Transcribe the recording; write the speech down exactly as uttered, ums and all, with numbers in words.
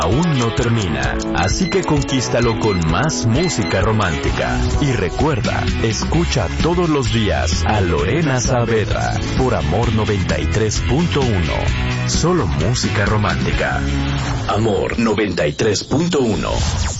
aún no termina, así que conquístalo con más música romántica. Y recuerda, escucha todos los días a Lorena Saavedra por Amor noventa y tres punto uno. Solo música romántica. Amor noventa y tres punto uno.